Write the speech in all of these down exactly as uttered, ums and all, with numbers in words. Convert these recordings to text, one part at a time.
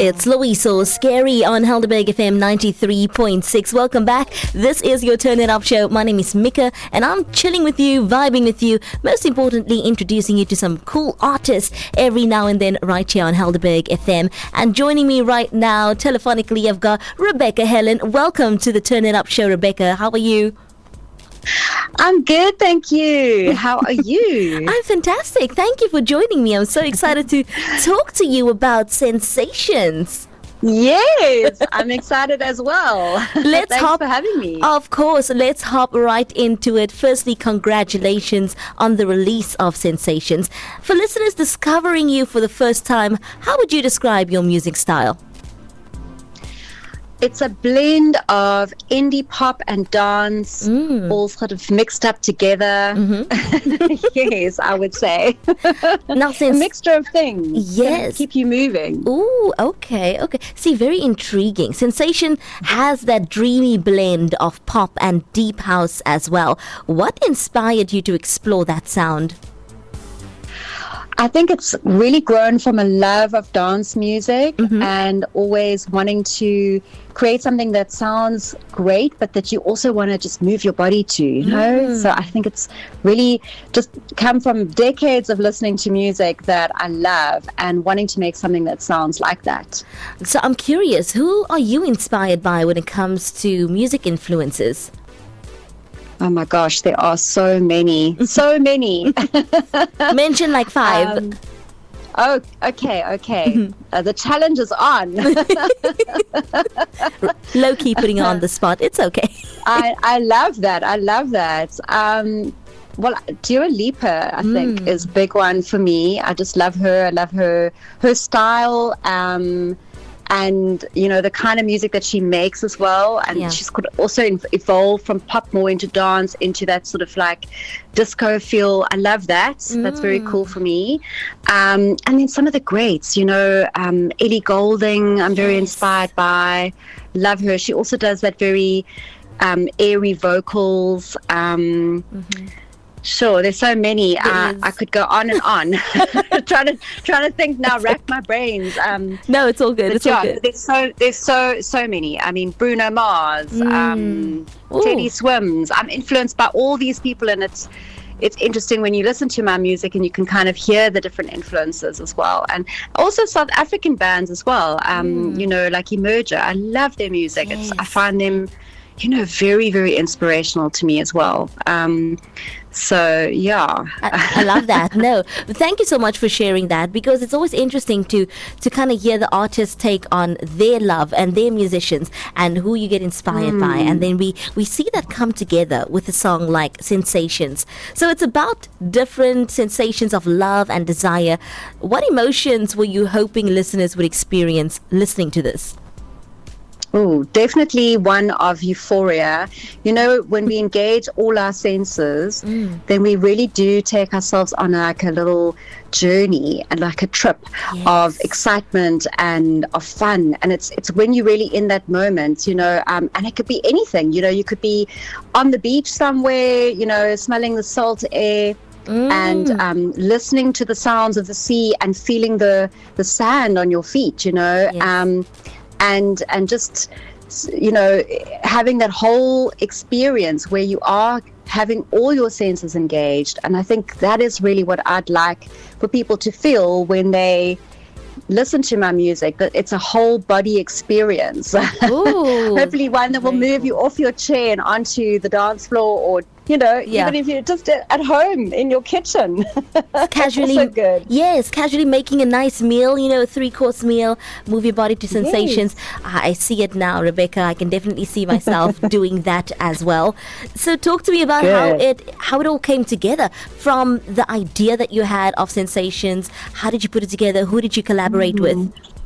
It's Louiso Scary on Helderberg F M ninety-three point six. Welcome back. This is your Turn It Up show. My name is Mika and I'm chilling with you, vibing with you, most importantly introducing you to some cool artists every now and then right here on Helderberg F M. And joining me right now telephonically I've got Rebecca Helen. Welcome to the Turn It Up show, Rebecca. How are you? I'm good, thank you. How are you? I'm fantastic. Thank you for joining me. I'm so excited to talk to you about Sensations. Yes, I'm excited as well. Let's Thanks hop, for having me. Of course, let's hop right into it. Firstly, congratulations on the release of Sensations. For listeners discovering you for the first time, how would you describe your music style? It's a blend of indie pop and dance, Mm. all sort of mixed up together. Mm-hmm. Yes, I would say. Now, A since mixture of things. Yes. To keep you moving. Ooh, okay, okay. See, very intriguing. Sensation has that dreamy blend of pop and deep house as well. What inspired you to explore that sound? I think it's really grown from a love of dance music Mhm. and always wanting to create something that sounds great, but that you also want to just move your body to, you know? Mm. So I think it's really just come from decades of listening to music that I love and wanting to make something that sounds like that. So I'm curious, who are you inspired by when it comes to music influences? Oh my gosh, there are so many, so many. Mention like five. Um, oh, okay, okay. Uh, the challenge is on. Low key putting you on the spot. It's okay. I, I love that. I love that. Um, well, Dua Lipa, I think, Mm. is a big one for me. I just love her. I love her, her style. Um, and, you know, the kind of music that she makes as well. And Yeah. she's could also ev- evolve from pop more into dance, into that sort of like disco feel. I love that. That's very Mm. cool for me. Um, and then some of the greats, you know, um, Ellie Goulding, I'm very Yes. inspired by. Love her. She also does that very um, airy vocals. Um, Mhm. Sure, there's so many. Uh, is. I could go on and on. trying to trying to think now, rack my brains. Um, No, it's all good. but It's all yeah, good. there's so there's so so many. I mean, Bruno Mars, Mm. um, Ooh. Teddy Swims. I'm influenced by all these people, and it's it's interesting when you listen to my music and you can kind of hear the different influences as well, and also South African bands as well. Um, Mm. You know, like Emerger. I love their music. It's I Yes. find them, you know, very very inspirational to me as well. Um, so yeah. I, I love that. No, thank you so much for sharing that, because it's always interesting to to kind of hear the artist's take on their love and their musicians and who you get inspired by, and then we we see that come together with a song like Sensations. So it's about different sensations of love and desire. What emotions were you hoping listeners would experience listening to this? Oh, definitely one of euphoria. You know, when we engage all our senses, Mm. then we really do take ourselves on like a little journey and like a trip Yes. of excitement and of fun. And it's it's when you're really in that moment, you know, um, and it could be anything. You know, you could be on the beach somewhere, you know, smelling the salt air. Mm. And um, listening to the sounds of the sea and feeling the, the sand on your feet, you know, Yes. um, and and just, you know, having that whole experience where you are having all your senses engaged. And I think that is really what I'd like for people to feel when they listen to my music, that it's a whole body experience. Ooh, Hopefully one that will very move cool. you off your chair and onto the dance floor, or, you know, Yeah. even if you're just at home in your kitchen. Casually, Also good. yes, casually making a nice meal, you know, a three-course meal, move your body to sensations. I I see it now, Rebecca. I can definitely see myself doing that as well. So talk to me about how Good. it how it all came together, from the idea that you had of Sensations. How did you put it together? Who did you collaborate with?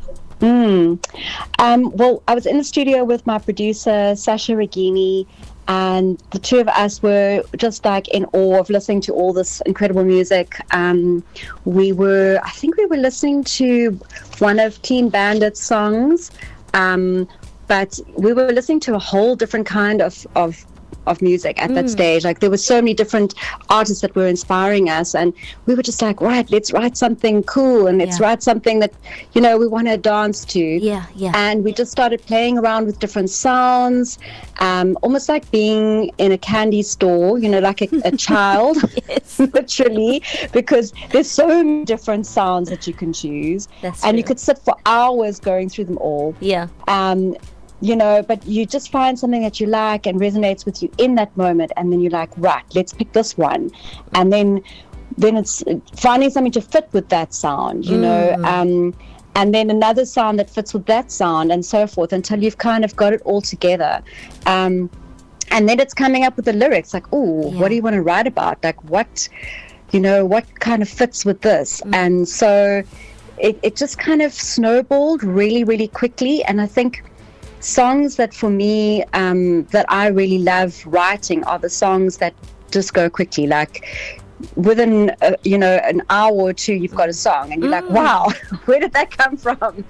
Mm. Um, well, I was in the studio with my producer, Sasha Regini, and the two of us were just like in awe of listening to all this incredible music. Um, we were, I think we were listening to one of Clean Bandit's songs, um, but we were listening to a whole different kind of, of of music at mm. that stage. Like there were so many different artists that were inspiring us, and we were just like, right, let's write something cool, and let's yeah. write something that, you know, we want to dance to. Yeah, yeah. And we just started playing around with different sounds, um, almost like being in a candy store, you know, like a, a child, literally, because there's so many different sounds that you can choose. That's and true. You could sit for hours going through them all. Yeah. Um, you know, but you just find something that you like and resonates with you in that moment, and then you're like, right, let's pick this one. And then then it's finding something to fit with that sound, you mm. know, um, and then another sound that fits with that sound, and so forth, until you've kind of got it all together. Um, and then it's coming up with the lyrics, like, oh, yeah. what do you want to write about? Like, what, you know, what kind of fits with this? Mm. And so it, it just kind of snowballed really, really quickly. And I think songs that for me, um, that I really love writing are the songs that just go quickly, like within uh, you know an hour or two you've got a song and you're mm. like, wow, where did that come from?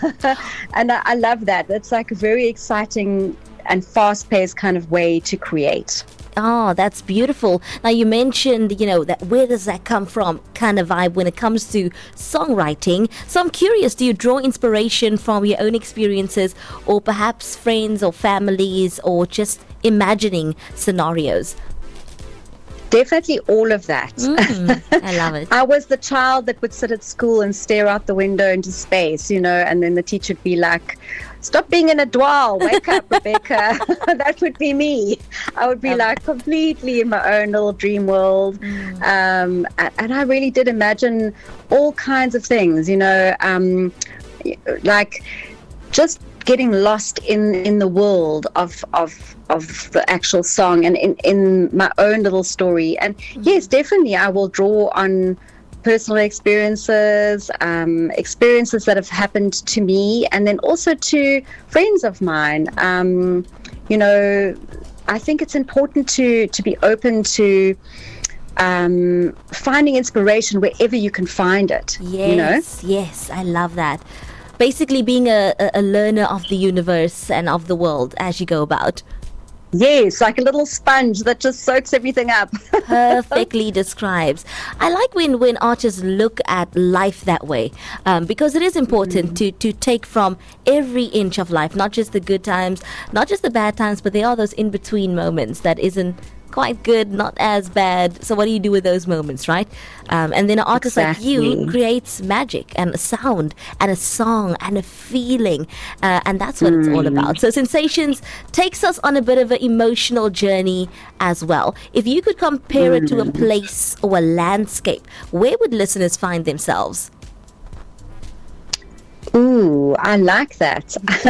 And I, I love that. It's like a very exciting and fast-paced kind of way to create. Oh, that's beautiful. Now you mentioned, you know, that where does that come from kind of vibe when it comes to songwriting. So I'm curious, do you draw inspiration from your own experiences, or perhaps friends or families, or just imagining scenarios? Definitely all of that. Mm, I love it. I was the child that would sit at school and stare out the window into space, you know, and then the teacher would be like, stop being in a dwell, wake up, Rebecca. That would be me. I would be okay. like completely in my own little dream world. Mm. Um, and, and I really did imagine all kinds of things, you know, um, like just getting lost in, in the world of, of of the actual song and in, in my own little story. And mm-hmm. yes, definitely I will draw on personal experiences, um, experiences that have happened to me, and then also to friends of mine. Um, you know, I think it's important to, to be open to um, finding inspiration wherever you can find it. Yes, you know? Yes, I love that. Basically being a, a learner of the universe and of the world as you go about. Yes, like a little sponge that just soaks everything up. Perfectly describes. I like when, when artists look at life that way, um, because it is important mm. to, to take from every inch of life, not just the good times, not just the bad times, but there are those in-between moments that isn't quite good, not as bad. So what do you do with those moments, right? Um, and then an artist exactly. like you creates magic and a sound and a song and a feeling, uh, and that's what mm. it's all about. So Sensations takes us on a bit of an emotional journey as well. If you could compare mm. it to a place or a landscape, where would listeners find themselves? Ooh, I like that.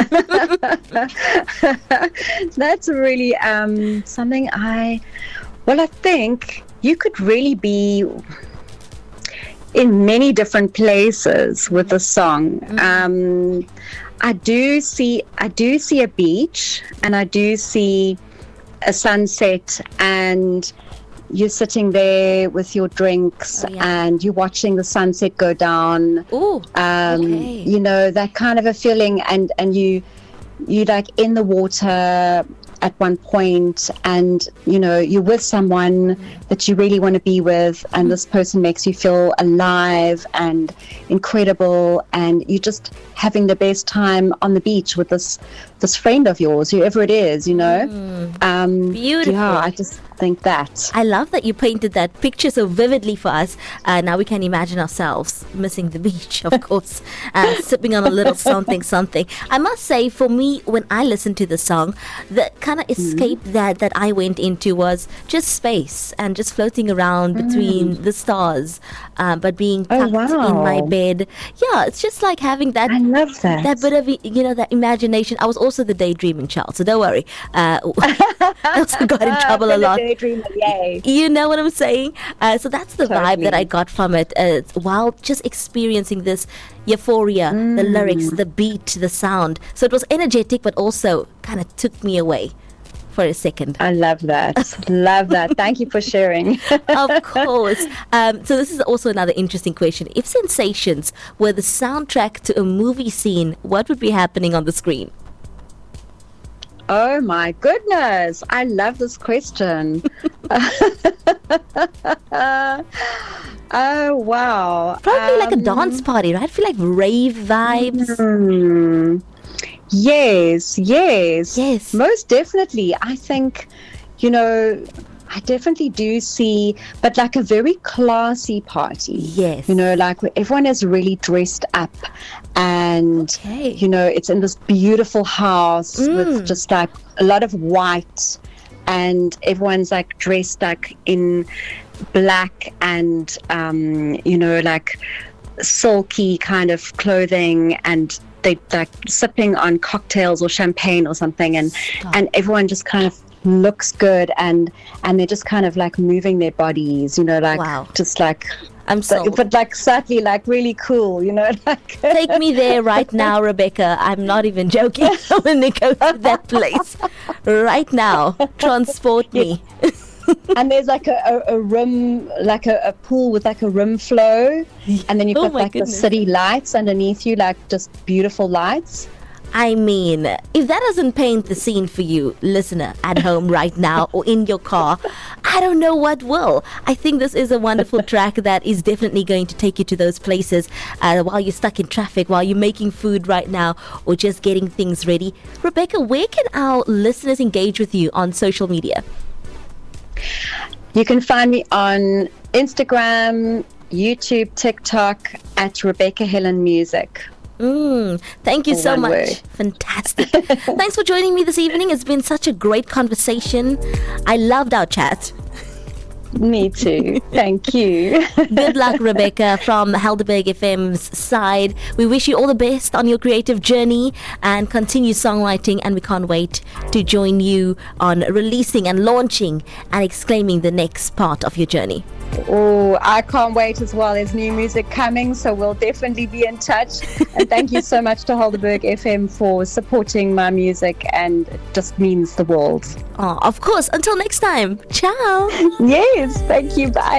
That's really um, something I, well, I think you could really be in many different places with a song. Mm-hmm. Um, I do see, I do see a beach, and I do see a sunset, and you're sitting there with your drinks oh, yeah. and you're watching the sunset go down. Ooh, um, okay. You know, that kind of a feeling, and, and you you like in the water at one point, and you know you're with someone mm. that you really want to be with, and mm. this person makes you feel alive and incredible, and you're just having the best time on the beach with this this friend of yours, whoever it is, you know. Mm. Um, Beautiful. Yeah, I just think that. I love that you painted that picture so vividly for us. Uh, now we can imagine ourselves missing the beach, of course, uh, sipping on a little something, something. I must say, for me, when I listened to the song, the kind of escape mm. that, that I went into was just space and just floating around mm. between the stars, uh, but being tucked oh, wow. in my bed. Yeah, it's just like having that. I love that. That bit of, you know, that imagination. I was also the daydreaming child, so don't worry. Uh, I also got in trouble a lot. Daydreamer, yay. You know what I'm saying? Uh, so that's the Totally. vibe that I got from it, uh, while just experiencing this euphoria, mm. the lyrics, the beat, the sound. So it was energetic, but also kind of took me away for a second. I love that. Love that. Thank you for sharing. Of course. Um, so this is also another interesting question. If Sensations were the soundtrack to a movie scene, what would be happening on the screen? Oh my goodness, I love this question. Oh wow. Probably Um, like a dance party, right? I feel like rave vibes. hmm. Yes, yes. Yes. Most definitely. I think, you know, I definitely do see, but like a very classy party. Yes. You know, like where everyone is really dressed up and, Okay. you know, it's in this beautiful house Mm. with just like a lot of white, and everyone's like dressed like in black and, um, you know, like silky kind of clothing, and they like sipping on cocktails or champagne or something, and Stop. and everyone just kind of looks good, and and they're just kind of like moving their bodies, you know, like Wow. just like I'm so. but like certainly like really cool, you know, like Take me there right now, Rebecca. I'm not even joking. I'm going to go to that place right now. Transport me. and there's like a, a, a rim, like a, a pool with like a rim flow, and then you've Oh got my like goodness. the city lights underneath you, like just beautiful lights. I mean, if that doesn't paint the scene for you, listener, at home right now or in your car, I don't know what will. I think this is a wonderful track that is definitely going to take you to those places uh, while you're stuck in traffic, while you're making food right now, or just getting things ready. Rebecca, where can our listeners engage with you on social media? You can find me on Instagram, YouTube, TikTok at Rebecca Helen Music. Mm, thank you All so one much. word. Fantastic. Thanks for joining me this evening. It's been such a great conversation. I loved our chat. Me too. Thank you. Good luck, Rebecca, from Helderberg F M's side. We wish you all the best on your creative journey and continue songwriting, and we can't wait to join you on releasing and launching and exclaiming the next part of your journey. Oh, I can't wait as well. There's new music coming, so we'll definitely be in touch. And thank you so much to Helderberg F M for supporting my music, and it just means the world. Oh, of course. Until next time. Ciao. Yes, thank you. Bye.